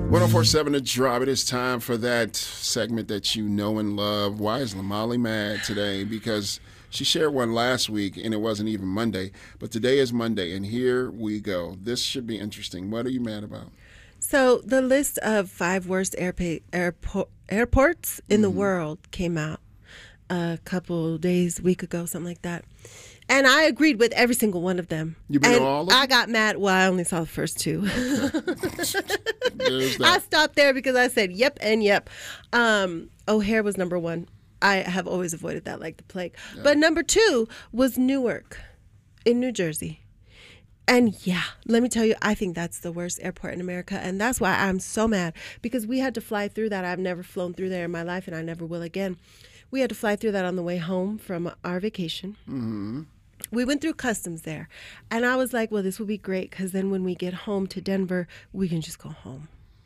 1047 The Drive. It is time for that segment that you know and love. Why is Lamali mad today? Because she shared one last week and it wasn't even Monday. But today is Monday, and here we go. This should be interesting. What are you mad about? So the list of 5 worst airports in the world came out a week ago, something like that. And I agreed with every single one of them. You've been and on all of them? I got mad. Well, I only saw the first 2. There's that. I stopped there because I said yep and yep. O'Hare was number 1. I have always avoided that like the plague. Yeah. But number 2 was Newark in New Jersey. And yeah, let me tell you, I think that's the worst airport in America. And that's why I'm so mad, because we had to fly through that. I've never flown through there in my life, and I never will again. We had to fly through that on the way home from our vacation. Mm-hmm. We went through customs there. And I was like, well, this will be great, because then when we get home to Denver, we can just go home.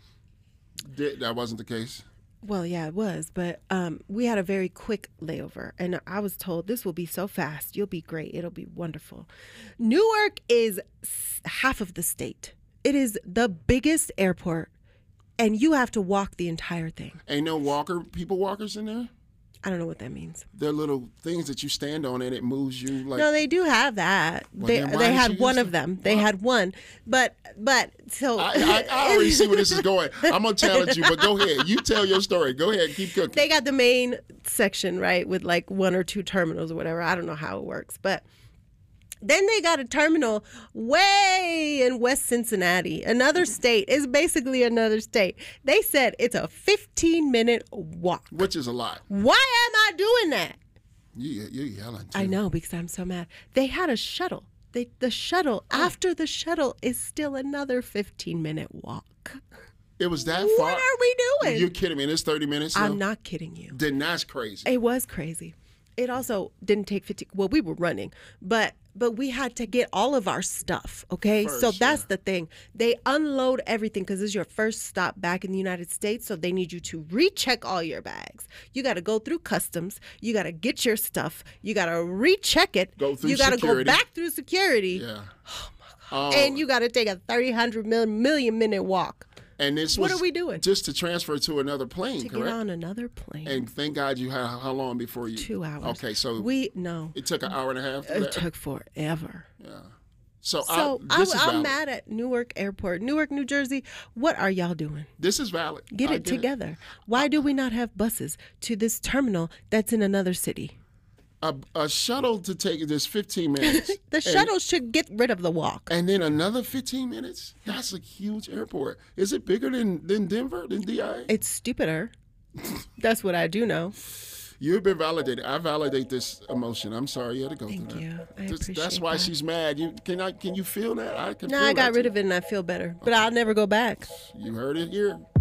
That wasn't the case? Well, yeah, it was. But we had a very quick layover. And I was told, this will be so fast. You'll be great. It'll be wonderful. Newark is half of the state. It is the biggest airport. And you have to walk the entire thing. Ain't no people walkers in there? I don't know what that means. They're little things that you stand on and it moves you like. No, they do have that. Well, they had one of them. They had one, but so. I already see where this is going. I'm gonna challenge you, but go ahead. You tell your story. Go ahead. Keep cooking. They got the main section, right, with like 1 or 2 terminals or whatever. I don't know how it works, but. Then they got a terminal way in West Cincinnati, another state. It's basically another state. They said it's a 15-minute walk. Which is a lot. Why am I doing that? You're yelling, too. I know, because I'm so mad. They had a shuttle. The shuttle, after the shuttle, is still another 15-minute walk. It was that far? What are we doing? You're kidding me. It's 30 minutes? I'm not kidding you. Then that's crazy. It was crazy. It also didn't take 15. Well, we were running, but we had to get all of our stuff, okay? First, so that's the thing. They unload everything because this is your first stop back in the United States, so they need you to recheck all your bags. You got to go through customs. You got to get your stuff. You got to recheck it. Go through You got to go security. back through security. Yeah. Oh, my God. And you got to take a 300 million minute walk. And this What are we doing? Just to transfer to another plane, To correct? get on another plane. And thank God you had how long before you? 2 hours. Okay, so No. it took an hour and a half. It took forever. Yeah. So I'm mad at Newark Airport. Newark, New Jersey, what are y'all doing? This is valid. Get it together. Why do we not have buses to this terminal that's in another city? A shuttle to take this 15 minutes. The shuttle should get rid of the walk. And then another 15 minutes? That's a huge airport. Is it bigger than Denver, than DIA? It's stupider. That's what I do know. You've been validated. I validate this emotion. I'm sorry you had to go Thank through that. you. I appreciate That's why that. she's mad. Can you feel that? I can. No, feel I got that rid too. of it and I feel better. But I'll never go back. You heard it here.